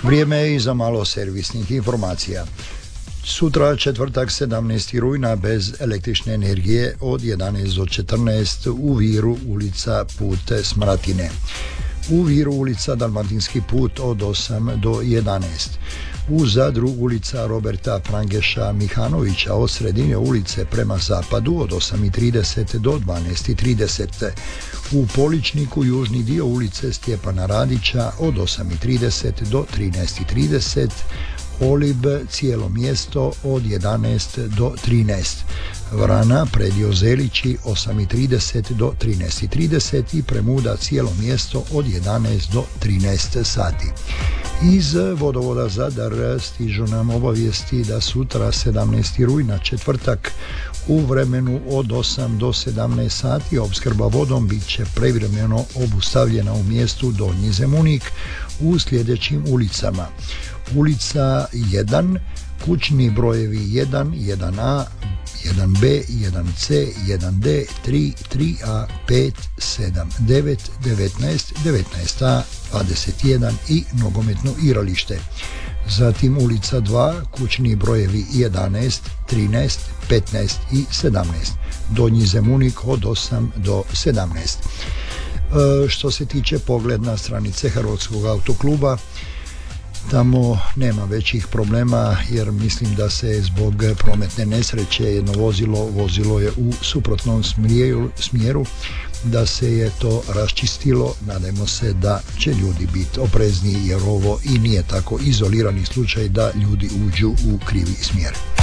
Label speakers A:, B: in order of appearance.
A: Vrijeme je i za malo servisnih informacija. Sutra, četvrtak 17. rujna, bez električne energije od 11 do 14 u Viru, ulica Put Smratine. U Viru, ulica Dalmatinski put od 8 do 11. U Zadru, ulica Roberta Frangeša Mihanovića od sredine ulice prema zapadu od 8:30 do 12:30. U Poličniku, južni dio ulice Stjepana Radića od 8:30 do 13:30. Olib, cijelo mjesto od 11 do 13. Vrana, predio Zelići 8:30 do 13:30 i Premuda, cijelo mjesto od 11 do 13 sati. Iz vodovoda Zadar stižu nam obavijesti da sutra 17. rujna, četvrtak, u vremenu od 8 do 17 sati opskrba vodom bit će privremeno obustavljena u mjestu Donji Zemunik u sljedećim ulicama: ulica 1, kućni brojevi 1, 1A, 1B, 1C, 1D, 3, 3A, 5, 7, 9, 19, 19A, 21 i nogometno igralište. Zatim ulica 2, kućni brojevi 11, 13, 15 i 17. Donji Zemunik od 8 do 17. Što se tiče pogled na stranice Hrvatskog autokluba, tamo nema većih problema, jer mislim da se zbog prometne nesreće jedno vozilo je u suprotnom smjeru, da se je to raščistilo. Nadajmo se da će ljudi biti oprezniji, jer ovo i nije tako izolirani slučaj da ljudi uđu u krivi smjer.